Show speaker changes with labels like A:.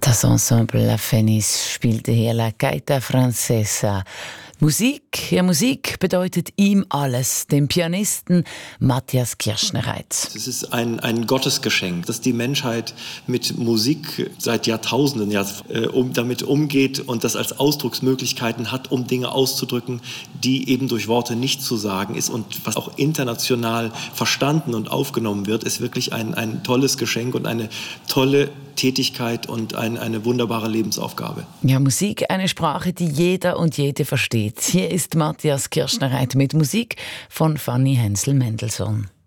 A: Das Ensemble La Fenice spielte hier La Gaita Francesa. Musik bedeutet ihm alles, dem Pianisten Matthias Kirschner-Reitz.
B: Es ist ein Gottesgeschenk, dass die Menschheit mit Musik seit Jahrtausenden damit umgeht und das als Ausdrucksmöglichkeiten hat, um Dinge auszudrücken, die eben durch Worte nicht zu sagen ist. Und was auch international verstanden und aufgenommen wird, ist wirklich ein tolles Geschenk und eine tolle Tätigkeit und eine wunderbare Lebensaufgabe.
A: Ja, Musik, eine Sprache, die jeder und jede versteht. Hier ist Matthias Kirschner-Reitz mit Musik von Fanny Hensel-Mendelssohn.